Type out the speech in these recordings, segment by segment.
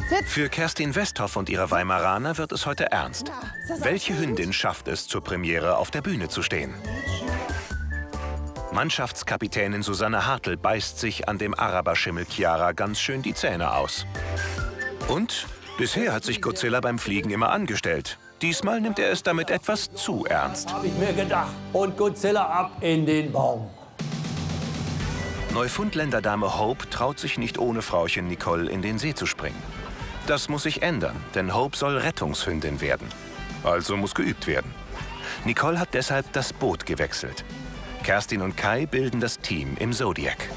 Für Kerstin Westhoff und ihre Weimaraner wird es heute ernst. Welche Hündin schafft es, zur Premiere auf der Bühne zu stehen? Mannschaftskapitänin Susanne Hartl beißt sich an dem Araberschimmel Chiara ganz schön die Zähne aus. Und bisher hat sich Godzilla beim Fliegen immer angestellt. Diesmal nimmt er es damit etwas zu ernst. Habe ich mir gedacht. Und Godzilla ab in den Baum. Neufundländerdame Hope traut sich nicht ohne Frauchen Nicole in den See zu springen. Das muss sich ändern, denn Hope soll Rettungshündin werden. Also muss geübt werden. Nicole hat deshalb das Boot gewechselt. Kerstin und Kai bilden das Team im Zodiac.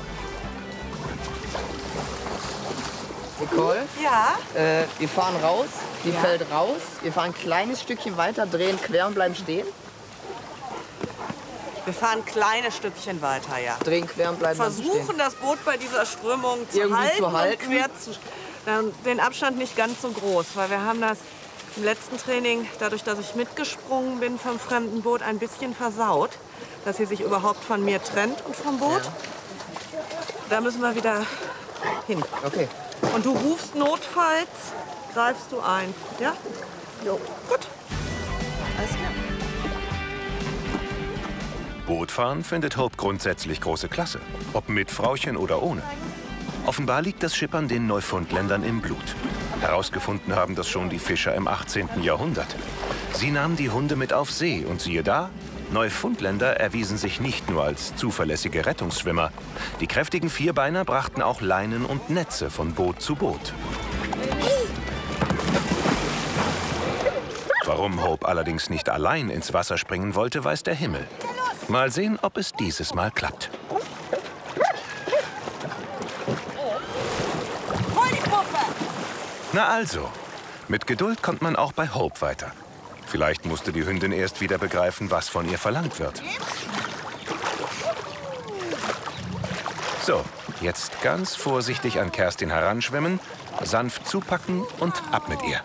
Nicole? Ja? Wir fahren raus, die fällt raus. Wir fahren ein kleines Stückchen weiter, drehen quer und bleiben stehen. Wir fahren ein kleines Stückchen weiter, ja. Drehen quer und bleiben stehen. Versuchen, das Boot bei dieser Strömung Irgendwie zu halten. und quer zu, den Abstand nicht ganz so groß, weil wir haben das im letzten Training, dadurch, dass ich mitgesprungen bin vom fremden Boot, ein bisschen versaut, dass sie sich überhaupt von mir trennt und vom Boot. Ja. Da müssen wir wieder hin. Okay. Und du rufst notfalls, greifst du ein. Ja? Jo. Gut. Alles klar. Bootfahren findet Hope grundsätzlich große Klasse. Ob mit Frauchen oder ohne. Offenbar liegt das Schippern den Neufundländern im Blut. Herausgefunden haben das schon die Fischer im 18. Jahrhundert. Sie nahmen die Hunde mit auf See und siehe da, Neufundländer erwiesen sich nicht nur als zuverlässige Rettungsschwimmer. Die kräftigen Vierbeiner brachten auch Leinen und Netze von Boot zu Boot. Warum Hope allerdings nicht allein ins Wasser springen wollte, weiß der Himmel. Mal sehen, ob es dieses Mal klappt. Na also, mit Geduld kommt man auch bei Hope weiter. Vielleicht musste die Hündin erst wieder begreifen, was von ihr verlangt wird. So, jetzt ganz vorsichtig an Kerstin heranschwimmen, sanft zupacken und ab mit ihr.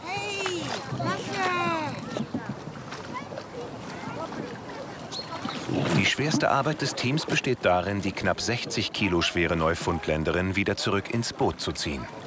Die schwerste Arbeit des Teams besteht darin, die knapp 60 Kilo schwere Neufundländerin wieder zurück ins Boot zu ziehen.